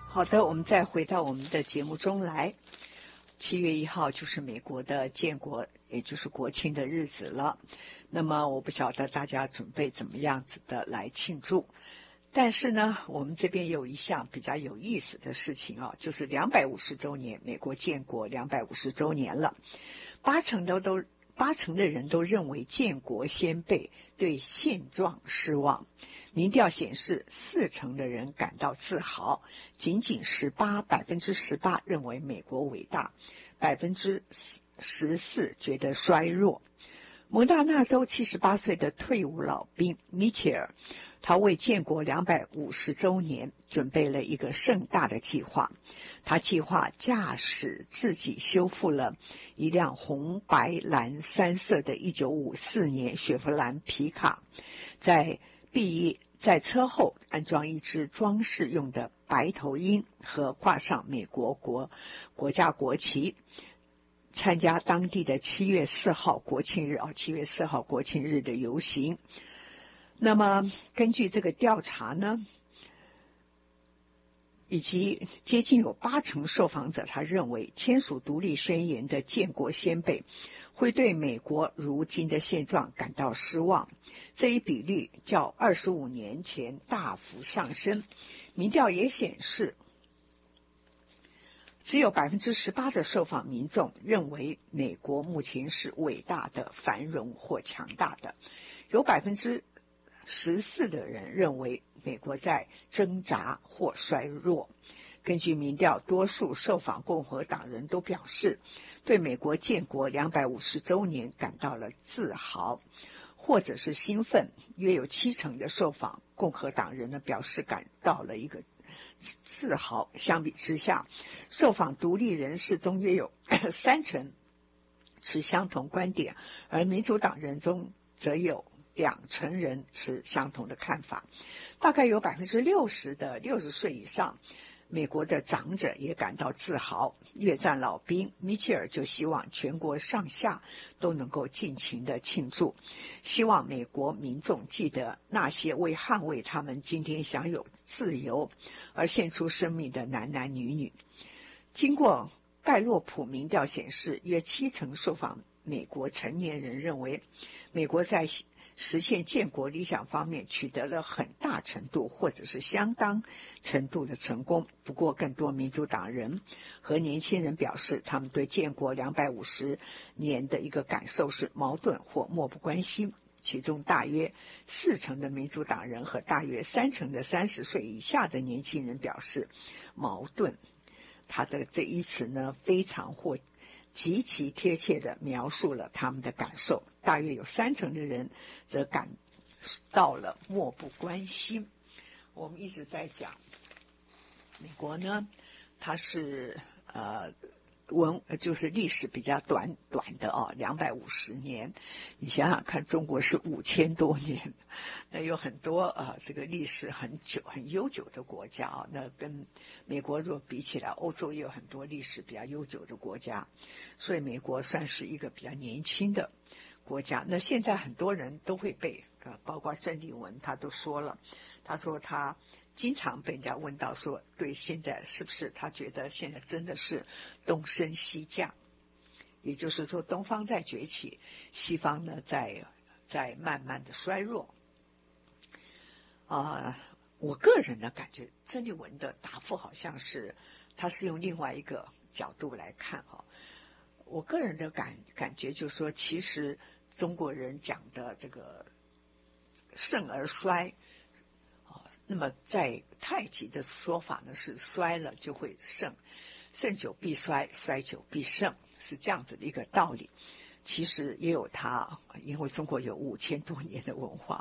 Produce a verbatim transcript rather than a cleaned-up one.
好的，我们再回到我们的节目中来。七月一号就是美国的建国，也就是国庆的日子了。那么我不晓得大家准备怎么样子的来庆祝，但是呢，我们这边有一项比较有意思的事情啊，就是两百五十周年，美国建国两百五十周年了，八成都都八成的人都认为建国先辈对现状失望。民调显示，四成的人感到自豪，仅仅十八百分之十八认为美国伟大，百分之十四觉得衰弱。蒙大纳州七十八岁的退伍老兵米切尔，他为建国两百五十周年准备了一个盛大的计划。他计划驾驶自己修复了一辆红白蓝三色的一九五四年雪佛兰皮卡，在毕业在车后安装一只装饰用的白头鹰和挂上美国国国家国旗，参加当地的七月四号国庆日啊，七月四号国庆日的游行。那么根据这个调查呢，以及接近有八成受访者他认为签署独立宣言的建国先辈会对美国如今的现状感到失望，这一比率较二十五年前大幅上升。民调也显示，只有 百分之十八 的受访民众认为美国目前是伟大的、繁荣或强大的，有 百分之十四 的人认为美国在挣扎或衰弱。根据民调，多数受访共和党人都表示对美国建国两百五十周年感到了自豪或者是兴奋，约有七成的受访共和党人呢表示感到了一个自豪。相比之下，受访独立人士中约有三成持相同观点，而民主党人中则有两成人持相同的看法。大概有 百分之六十 的六十岁以上美国的长者也感到自豪。越战老兵米切尔就希望全国上下都能够尽情的庆祝，希望美国民众记得那些为捍卫他们今天享有自由而献出生命的男男女女。经过盖洛普民调显示，约七成受访美国成年人认为美国在实现建国理想方面取得了很大程度或者是相当程度的成功。不过更多民主党人和年轻人表示，他们对建国两百五十年的一个感受是矛盾或漠不关心。其中大约四成的民主党人和大约三成的三十岁以下的年轻人表示矛盾。他的这一词呢，非常或极其贴切地描述了他们的感受，大约有三成的人则感到了漠不关心。我们一直在讲美国呢，它是呃文就是历史比较短短的啊，两百五十年。你想想看，中国是五千多年，那有很多啊这个历史很久很悠久的国家啊，那跟美国若比起来，欧洲也有很多历史比较悠久的国家，所以美国算是一个比较年轻的国家。那现在很多人都会被啊，包括郑丽文他都说了，他说他经常被人家问到说，对现在是不是他觉得现在真的是东升西降，也就是说东方在崛起，西方呢在在慢慢的衰弱。啊、呃，我个人的感觉，郑丽文的答复好像是他是用另外一个角度来看哈。我个人的感感觉就是说，其实中国人讲的这个盛而衰，那么在太极的说法呢是衰了就会盛，盛久必衰，衰久必盛，是这样子的一个道理。其实也有它，因为中国有五千多年的文化。